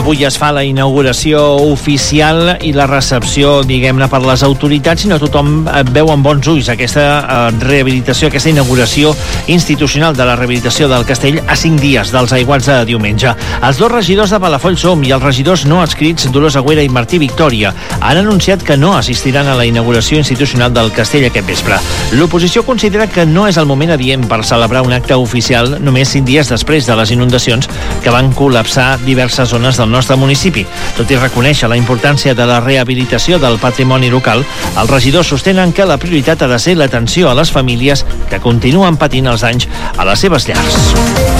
Avui es fa la inauguració oficial i la recepció, diguem-ne, per les autoritats, i no tothom veu amb bons ulls aquesta rehabilitació, aquesta inauguració institucional de la rehabilitació del castell a 5 dies dels aiguats de diumenge. Els 2 regidors de Palafolls-Som i els regidors no adscrits Dolors Agüera i Martí Victòria han anunciat que no assistiran a la inauguració institucional del castell aquest vespre. L'oposició considera que no és el moment adient per celebrar un acte oficial només 5 dies després de les inundacions que van col·lapsar diverses zones del nostre municipi. Tot i reconèixer la importància de la rehabilitació del patrimoni local, els regidors sostenen que la prioritat ha de ser l'atenció a les famílies que continuen patint els danys a les seves llars.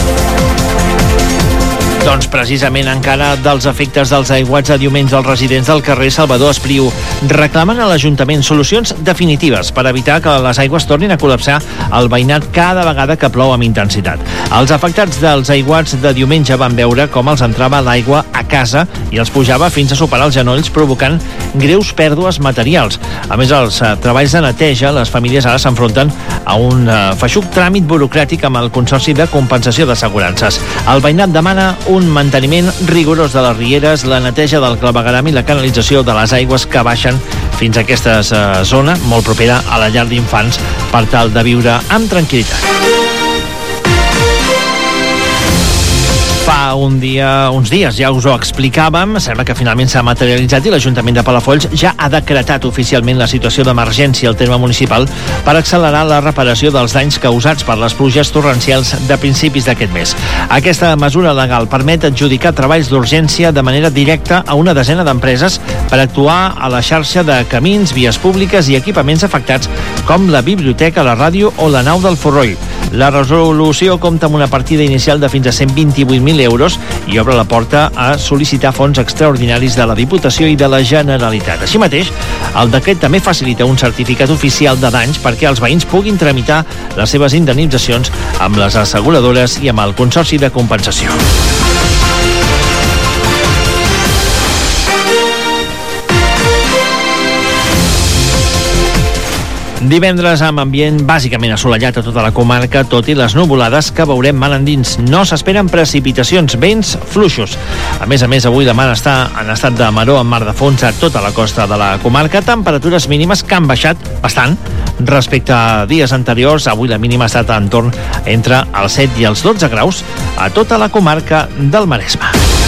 Doncs precisament encara dels efectes dels aiguats de diumenge, els residents del carrer Salvador Espriu reclamen a l'Ajuntament solucions definitives per evitar que les aigües tornin a col·lapsar el veïnat cada vegada que plou amb intensitat. Els afectats dels aiguats de diumenge van veure com els entrava l'aigua a casa i els pujava fins a superar els genolls, provocant greus pèrdues materials. A més, els treballs de neteja, les famílies ara s'enfronten a un feixuc tràmit burocràtic amb el Consorci de Compensació d'Assegurances. El veïnat demana un manteniment rigorós de les rieres, la neteja del clavegueram i la canalització de les aigües que baixen fins a aquesta zona molt propera a la llar d'infants per tal de viure amb tranquil·litat. Fa uns dies ja us ho explicàvem, sembla que finalment s'ha materialitzat i l'Ajuntament de Palafolls ja ha decretat oficialment la situació d'emergència al terme municipal per accelerar la reparació dels danys causats per les pluges torrencials de principis d'aquest mes. Aquesta mesura legal permet adjudicar treballs d'urgència de manera directa a una desena d'empreses per actuar a la xarxa de camins, vies públiques i equipaments afectats com la biblioteca, la ràdio o la nau del Forroll. La resolució compta amb una partida inicial de fins a 128.000 euros i obre la porta a sol·licitar fons extraordinaris de la Diputació i de la Generalitat. Així mateix, el decret també facilita un certificat oficial de danys perquè els veïns puguin tramitar les seves indemnitzacions amb les asseguradores i amb el Consorci de Compensació. Divendres amb ambient bàsicament assolellat a tota la comarca, tot i les nuvolades que veurem mal endins. No s'esperen precipitacions, vents fluixos. A més, avui la mar està en estat de maror amb mar de fons a tota la costa de la comarca. Temperatures mínimes que han baixat bastant respecte a dies anteriors. Avui la mínima ha estat entorn entre els 7 i els 12 graus a tota la comarca del Maresme.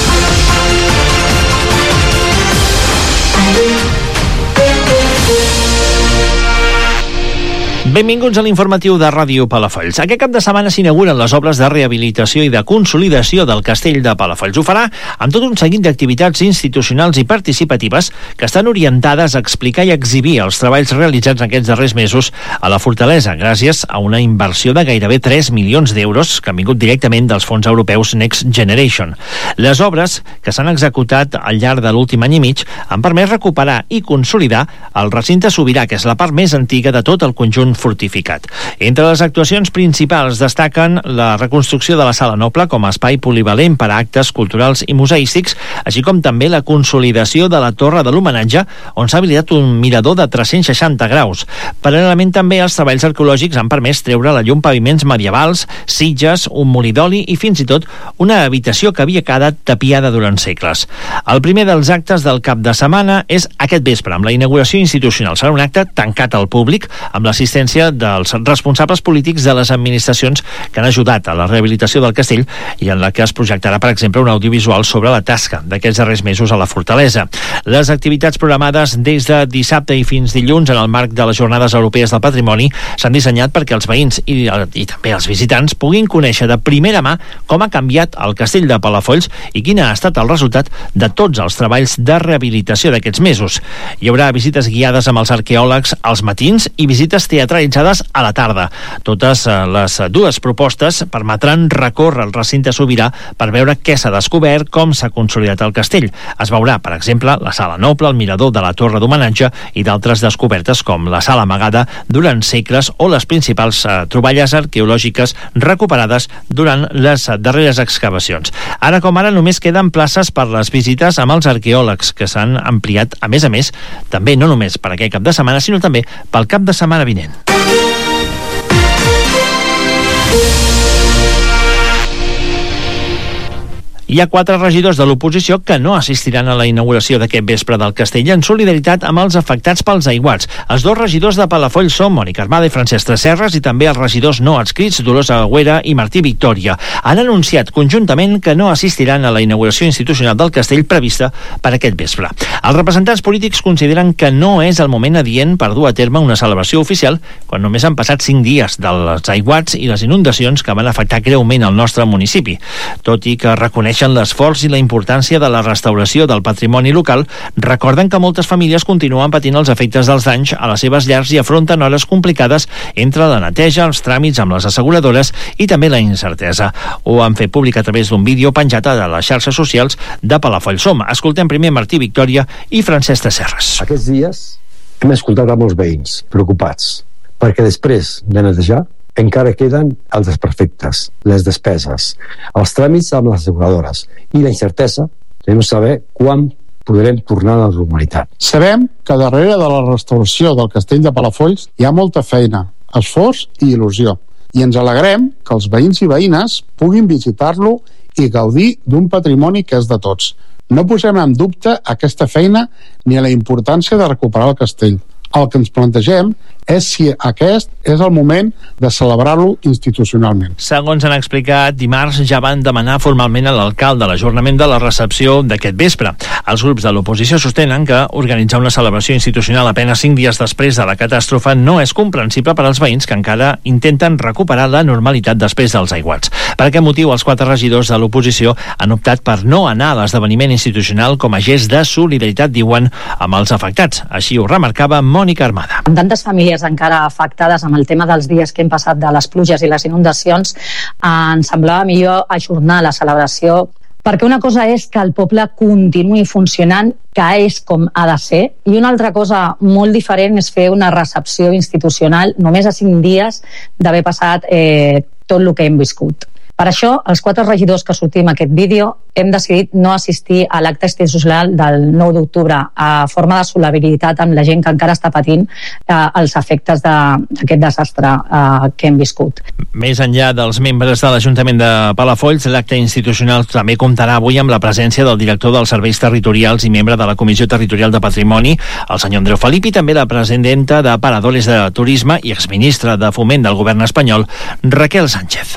Benvinguts a l'informatiu de Ràdio Palafolls. Aquest cap de setmana s'inauguren les obres de rehabilitació i de consolidació del castell de Palafolls. Ho farà amb tot un seguit d'activitats institucionals i participatives que estan orientades a explicar i exhibir els treballs realitzats aquests darrers mesos a la fortalesa, gràcies a una inversió de gairebé 3 milions d'euros que han vingut directament dels fons europeus Next Generation. Les obres que s'han executat al llarg de l'últim any i mig han permès recuperar i consolidar el recinte sobirà, que és la part més antiga de tot el conjunt fortificat. Entre les actuacions principals destaquen la reconstrucció de la Sala Noble com a espai polivalent per a actes culturals i museístics, així com també la consolidació de la Torre de l'Homenatge, on s'ha habilitat un mirador de 360 graus. Paral·lelament també els treballs arqueològics han permès treure a la llum paviments medievals, sitges, un molí d'oli i fins i tot una habitació que havia quedat tapiada durant segles. El primer dels actes del cap de setmana és aquest vespre, amb la inauguració institucional. Serà un acte tancat al públic, amb l'assistència dels responsables polítics de les administracions que han ajudat a la rehabilitació del castell i en la que es projectarà, per exemple, un audiovisual sobre la tasca d'aquests darrers mesos a la fortalesa. Les activitats programades des de dissabte i fins dilluns en el marc de les Jornades Europees del Patrimoni s'han dissenyat perquè els veïns i també els visitants puguin conèixer de primera mà com ha canviat el castell de Palafolls i quin ha estat el resultat de tots els treballs de rehabilitació d'aquests mesos. Hi haurà visites guiades amb els arqueòlegs als matins i visites teatralitzades a la tarda. Totes les dues propostes permetran recórrer el recinte sobirà per veure què s'ha descobert, com s'ha consolidat el castell. Es veurà, per exemple, la Sala Noble, el mirador de la Torre d'Homenatge i d'altres descobertes com la Sala Amagada durant segles o les principals troballes arqueològiques recuperades durant les darreres excavacions. Ara com ara només queden places per les visites amb els arqueòlegs, que s'han ampliat, a més, també no només per aquest cap de setmana, sinó també pel cap de setmana vinent. Hi ha 4 regidors de l'oposició que no assistiran a la inauguració d'aquest vespre del castell en solidaritat amb els afectats pels aiguats. Els 2 regidors de Palafolls són Mònica Armada i Francesc Tresserras, i també els regidors no adscrits Dolors Agüera i Martí Victòria. Han anunciat conjuntament que no assistiran a la inauguració institucional del castell prevista per aquest vespre. Els representants polítics consideren que no és el moment adient per dur a terme una celebració oficial quan només han passat 5 dies dels aiguats i les inundacions que van afectar greument el nostre municipi. Tot i que reconeixen l'esforç i la importància de la restauració del patrimoni local, recorden que moltes famílies continuen patint els efectes dels danys a les seves llars i afronten hores complicades entre la neteja, els tràmits amb les asseguradores i també la incertesa. Ho han fet públic a través d'un vídeo penjat a les xarxes socials de Palafolls Som. Escoltem primer Martí Victòria i Francesc Tresserras. Aquests dies hem escoltat a molts veïns preocupats perquè després de netejar encara queden els desperfectes, les despeses, els tràmits amb les asseguradores i la incertesa de no saber quan podrem tornar a la normalitat. Sabem que darrere de la restauració del castell de Palafolls hi ha molta feina, esforç i il·lusió. I ens alegrem que els veïns i veïnes puguin visitar-lo i gaudir d'un patrimoni que és de tots. No posem en dubte aquesta feina ni la importància de recuperar el castell. El que ens plantegem és si aquest és el moment de celebrar-lo institucionalment. Segons han explicat, dimarts ja van demanar formalment a l'alcalde l'ajornament de la recepció d'aquest vespre. Els grups de l'oposició sostenen que organitzar una celebració institucional apenas 5 dies després de la catàstrofe no és comprensible per als veïns que encara intenten recuperar la normalitat després dels aiguats. Per aquest motiu, els 4 regidors de l'oposició han optat per no anar a l'esdeveniment institucional com a gest de solidaritat, diuen, amb els afectats. Així ho remarcava Mònica Armada. Amb tantes famílies encara afectades amb el tema dels dies que hem passat de les pluges i les inundacions, ens semblava millor ajornar la celebració, perquè una cosa és que el poble continuï funcionant, que és com ha de ser, i una altra cosa molt diferent és fer una recepció institucional només a 5 dies d'haver passat tot el que hem viscut. Per això, els 4 regidors que sortim a aquest vídeo hem decidit no assistir a l'acte institucional del 9 d'octubre a forma de solidaritat amb la gent que encara està patint els efectes d'aquest desastre que hem viscut. Més enllà dels membres de l'Ajuntament de Palafolls, l'acte institucional també comptarà avui amb la presència del director dels serveis territorials i membre de la Comissió Territorial de Patrimoni, el senyor Andreu Felip, i també la presidenta de Paradores de Turisme i exministra de Foment del govern espanyol, Raquel Sánchez.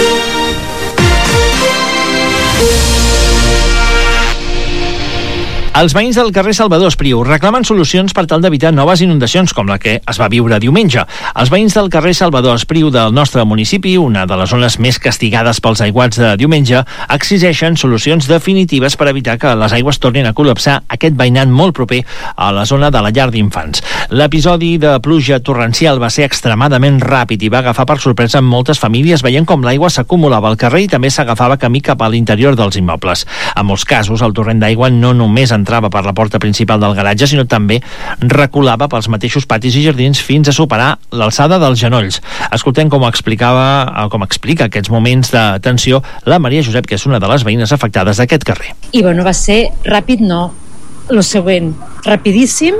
Els veïns del carrer Salvador Espriu reclamen solucions per tal d'evitar noves inundacions com la que es va viure diumenge. Els veïns del carrer Salvador Espriu del nostre municipi, una de les zones més castigades pels aiguats de diumenge, exigeixen solucions definitives per evitar que les aigües tornin a col·lapsar aquest veïnat molt proper a la zona de la llar d'infants. L'episodi de pluja torrencial va ser extremadament ràpid i va agafar per sorpresa moltes famílies veient com l'aigua s'acumulava al carrer i també s'agafava camí cap a l'interior dels immobles. En molts casos, el torrent d'aigua no només entrava per la porta principal del garatge, sinó també reculava pels mateixos patis i jardins fins a superar l'alçada dels genolls. Escoltem com explica aquests moments de tensió la Maria Josep, que és una de les veïnes afectades d'aquest carrer. I bueno, va ser ràpid, no. Lo següent, rapidíssim.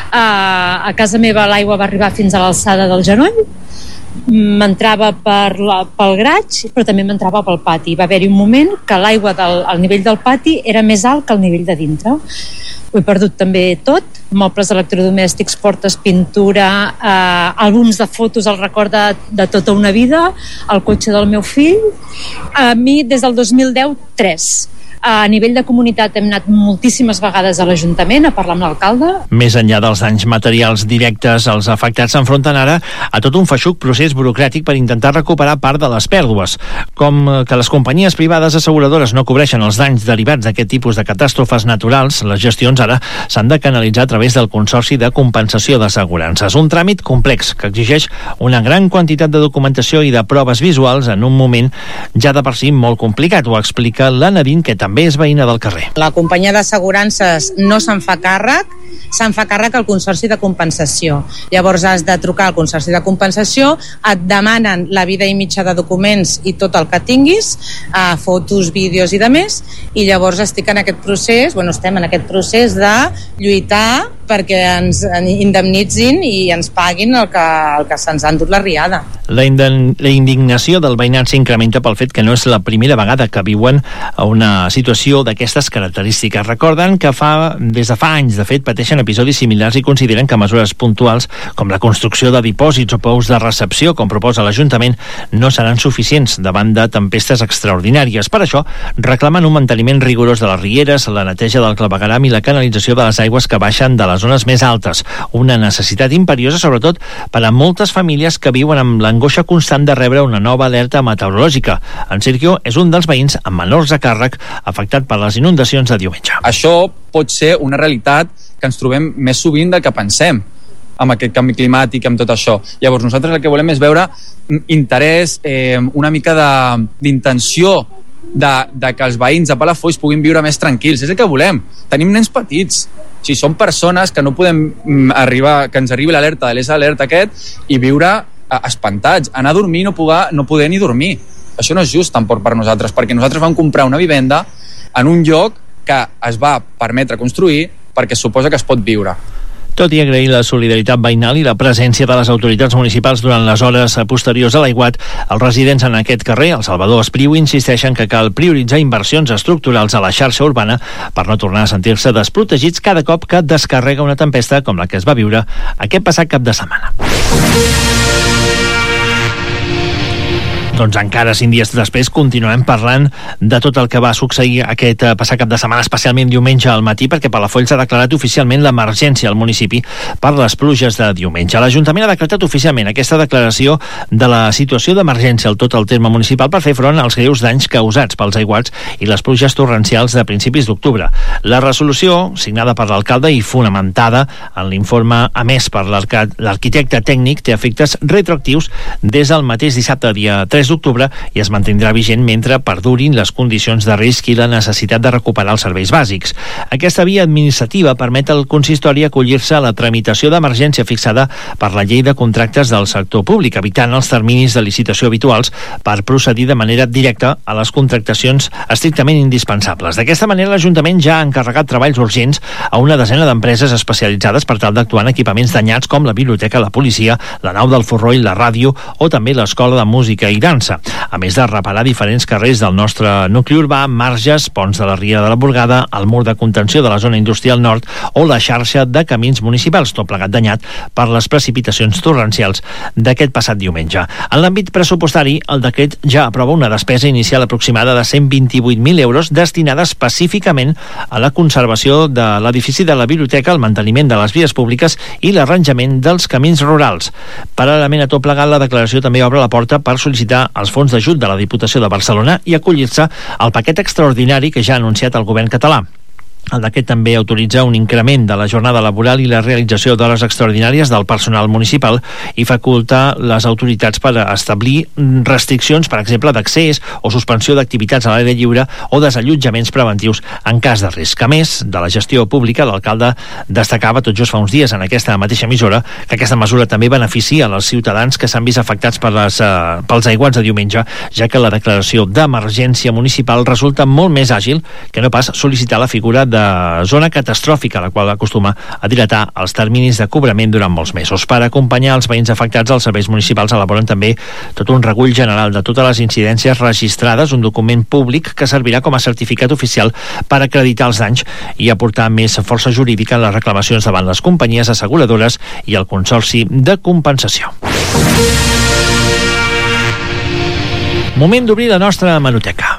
A casa meva l'aigua va arribar fins a l'alçada del genoll, m'entrava pel graig, però també m'entrava pel pati. Va haver-hi un moment que l'aigua al nivell del pati era més alt que el nivell de dintre. Ho he perdut també tot, mobles electrodomèstics, portes, pintura, àlbums de fotos, el record de tota una vida, el cotxe del meu fill. A mi, des del 2010, 3. A nivell de comunitat hem anat moltíssimes vegades a l'Ajuntament a parlar amb l'alcalde. Més enllà dels danys materials directes, els afectats s'enfronten ara a tot un feixuc procés burocràtic per intentar recuperar part de les pèrdues. Com que les companyies privades asseguradores no cobreixen els danys derivats d'aquest tipus de catàstrofes naturals, les gestions ara s'han de canalitzar a través del Consorci de Compensació d'Assegurances. Un tràmit complex que exigeix una gran quantitat de documentació i de proves visuals en un moment ja de per si molt complicat. Ho explica l'Anadín, que també és veïna del carrer. La companyia d'assegurances no se'n fa càrrec el Consorci de Compensació. Llavors has de trucar al Consorci de Compensació, et demanen la vida i mitja de documents i tot el que tinguis, fotos, vídeos i demés, i llavors estem en aquest procés de lluitar perquè ens indemnitzin i ens paguin el que se'ns ha endut la riada. La indignació del veïnat s'incrementa pel fet que no és la primera vegada que viuen a una situació d'aquestes característiques. Recorden que des de fa anys, de fet, pateixen episodis similars i consideren que mesures puntuals com la construcció de dipòsits o pous de recepció, com proposa l'Ajuntament, no seran suficients davant de tempestes extraordinàries. Per això, reclamen un manteniment rigorós de les rieres, la neteja del clavegueram i la canalització de les aigües que baixen de les zones més altes. Una necessitat imperiosa, sobretot per a moltes famílies que viuen amb l'angoixa constant de rebre una nova alerta meteorològica. En Sergio és un dels veïns amb menors a càrrec afectat per les inundacions de diumenge. Això pot ser una realitat que ens trobem més sovint del que pensem amb aquest canvi climàtic, amb tot això. Llavors nosaltres el que volem és veure interès, una mica d'intenció de que els veïns de Palafolls puguin viure més tranquils. És el que volem. Tenim nens petits. Si són persones que no podem arribar, que ens arribi l'alerta de l'alert aquest i viure espantats, anar a dormir i no poder ni dormir. Això no és just tampoc per nosaltres, perquè nosaltres vam comprar una vivenda en un lloc que es va permetre construir perquè suposa que es pot viure. Tot i agrair la solidaritat veïnal i la presència de les autoritats municipals durant les hores posteriors a l'aiguat, els residents en aquest carrer, el Salvador Espriu, insisteixen que cal prioritzar inversions estructurals a la xarxa urbana per no tornar a sentir-se desprotegits cada cop que descarrega una tempesta com la que es va viure aquest passat cap de setmana. Doncs encara 5 dies després continuem parlant de tot el que va succeir aquest passat cap de setmana, especialment diumenge al matí, perquè Palafolls ha declarat oficialment l'emergència al municipi per les pluges de diumenge. L'Ajuntament ha decretat oficialment aquesta declaració de la situació d'emergència al tot el terme municipal per fer front als greus danys causats pels aiguats i les pluges torrencials de principis d'octubre. La resolució, signada per l'alcalde i fonamentada en l'informe emès per l'arquitecte tècnic, té efectes retroactius des del mateix dissabte, dia 3 d'octubre, i es mantindrà vigent mentre perdurin les condicions de risc i la necessitat de recuperar els serveis bàsics. Aquesta via administrativa permet al consistori acollir-se a la tramitació d'emergència fixada per la llei de contractes del sector públic, evitant els terminis de licitació habituals per procedir de manera directa a les contractacions estrictament indispensables. D'aquesta manera, l'Ajuntament ja ha encarregat treballs urgents a una desena d'empreses especialitzades per tal d'actuar en equipaments danyats com la biblioteca, la policia, la nau del Forró i la ràdio, o també l'Escola de Música i Dansa, a més de reparar diferents carrers del nostre nucli urbà, marges, ponts de la Ria de la Burgada, el mur de contenció de la zona industrial nord o la xarxa de camins municipals, tot plegat danyat per les precipitacions torrencials d'aquest passat diumenge. En l'àmbit pressupostari, el decret ja aprova una despesa inicial aproximada de 128.000 euros destinada específicament a la conservació de l'edifici de la biblioteca, el manteniment de les vies públiques i l'arranjament dels camins rurals. Paral·lelament a tot plegat, la declaració també obre la porta per sol·licitar els fons d'ajut de la Diputació de Barcelona i acollir-se al paquet extraordinari que ja ha anunciat el govern català. El decret també autoritza un increment de la jornada laboral i la realització d'hores extraordinàries del personal municipal i faculta les autoritats per establir restriccions, per exemple, d'accés o suspensió d'activitats a l'aire lliure o desallotjaments preventius en cas de risc. A més de la gestió pública, l'alcalde destacava tot just fa uns dies en aquesta mateixa emissora que aquesta mesura també beneficia els ciutadans que s'han vist afectats pels aiguats de diumenge, ja que la declaració d'emergència municipal resulta molt més àgil que no pas sol·licitar la figura de zona catastròfica, la qual acostuma a dilatar els terminis de cobrament durant molts mesos. Per acompanyar els veïns afectats, els serveis municipals elaboren també tot un recull general de totes les incidències registrades, un document públic que servirà com a certificat oficial per acreditar els danys i aportar més força jurídica en les reclamacions davant les companyies asseguradores i el Consorci de Compensació. Moment d'obrir la nostra hemeroteca.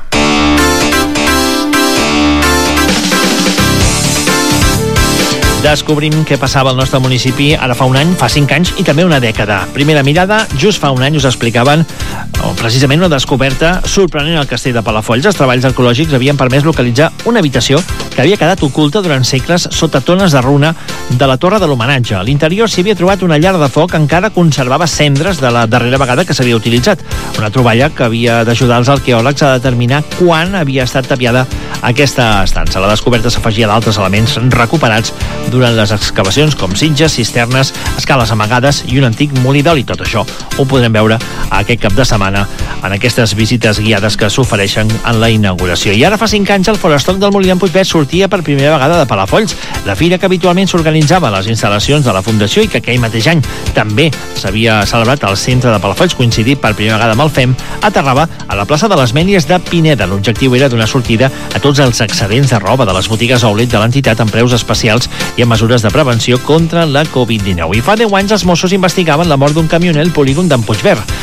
Descobrim què passava al nostre municipi ara fa un any, fa 5 anys i també una dècada. Primera mirada, just fa un any us explicaven precisament una descoberta sorprenent al castell de Palafolls. Els treballs arqueològics havien permès localitzar una habitació que havia quedat oculta durant segles sota tones de runa de la torre de l'homenatge. A l'interior s'hi havia trobat una llar de foc que encara conservava cendres de la darrera vegada que s'havia utilitzat. Una troballa que havia d'ajudar els arqueòlegs a determinar quan havia estat tapiada aquesta estança. La descoberta s'afegia d'altres elements recuperats durant les excavacions, com sitges, cisternes, escales amagades i un antic molí d'oli. Tot això ho podrem veure aquest cap de de setmana en aquestes visites guiades que s'ofereixen en la inauguració. I ara fa 5 anys el Forestock del Molí d'en Puigverd sortia per primera vegada de Palafolls, la fira que habitualment s'organitzava a les instal·lacions de la Fundació i que aquell mateix any també s'havia celebrat al centre de Palafolls, coincidit per primera vegada amb el FEM, aterrava a la plaça de les Mènies de Pineda. L'objectiu era donar sortida a tots els excedents de roba de les botigues outlet de l'entitat amb preus especials i amb mesures de prevenció contra la Covid-19. I fa 10 anys els Mossos investigaven la mort d'un camioner al polígon d'en Puigverd.